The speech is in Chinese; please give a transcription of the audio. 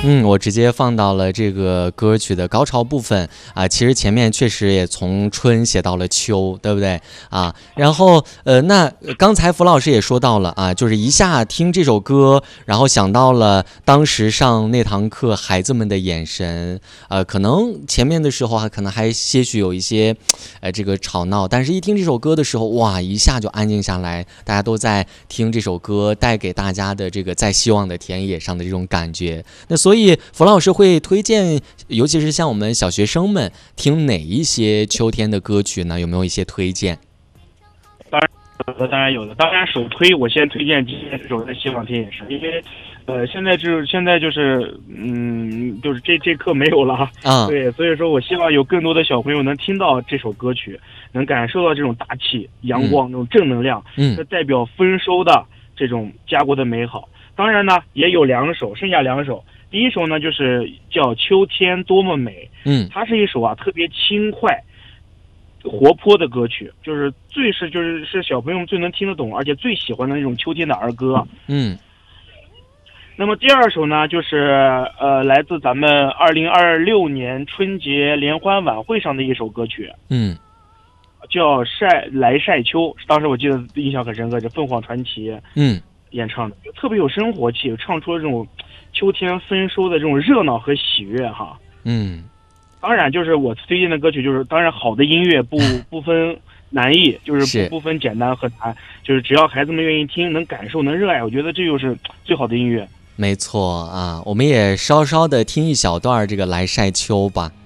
我直接放到了这个歌曲的高潮部分啊。其实前面确实也从春写到了秋，对不对啊？然后那刚才符老师也说到了啊，就是一下听这首歌，然后想到了当时上那堂课孩子们的眼神，可能前面的时候可能还些许有一些这个吵闹，但是一听这首歌的时候，哇，一下就安静下来，大家都在听这首歌带给大家的这个在希望的田野上的这种感觉。那所以符老师会推荐，尤其是像我们小学生们听哪一些秋天的歌曲呢？有没有一些推荐？ 当然有的。当然首推我先推荐今天这首在希望田野上，因为现在就是这课没有了啊，对，所以说我希望有更多的小朋友能听到这首歌曲，能感受到这种大气阳光这种正能量，这代表丰收的这种家国的美好。当然呢也有剩下两首。第一首呢就是叫秋天多么美，它是一首特别轻快活泼的歌曲，就是是小朋友们最能听得懂而且最喜欢的那种秋天的儿歌。那么第二首呢就是来自咱们2026年春节联欢晚会上的一首歌曲，叫来晒秋。当时我记得印象很深刻，这凤凰传奇演唱的，特别有生活气，唱出了这种秋天丰收的这种热闹和喜悦哈。当然就是我推荐的歌曲，就是当然好的音乐不分难易，就是不分简单和难，就是只要孩子们愿意听，能感受，能热爱，我觉得这就是最好的音乐。 没错啊，我们也稍稍的听一小段这个来晒秋吧。